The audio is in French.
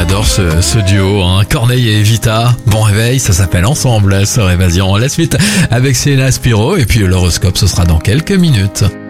j'adore ce duo, hein. Corneille et Evita. Bon réveil, ça s'appelle Ensemble sur Évasion. La suite avec Céline Spiro et puis l'horoscope, ce sera dans quelques minutes.